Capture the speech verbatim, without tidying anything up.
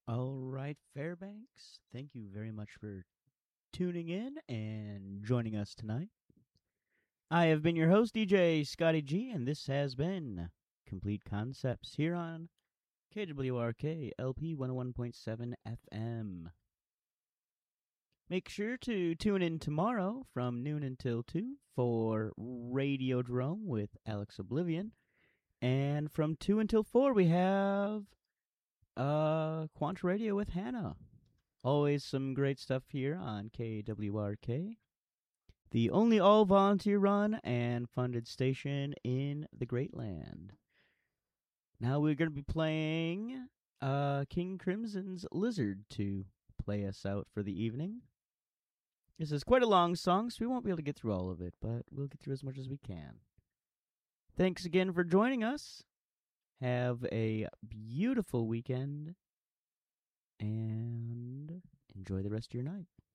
All right, Fairbanks, thank you very much for tuning in and joining us tonight. I have been your host, D J Scotty G, and this has been Complete Concepts here on K W R K L P one oh one point seven F M. Make sure to tune in tomorrow from noon until two for Radiodrome with Alex Oblivion. And from two until four, we have uh, Quant Radio with Hannah. Always some great stuff here on K W R K, the only all volunteer run and funded station in the Great Land. Now we're going to be playing uh, King Crimson's Lizard to play us out for the evening. This is quite a long song, so we won't be able to get through all of it, but we'll get through as much as we can. Thanks again for joining us. Have a beautiful weekend and enjoy the rest of your night.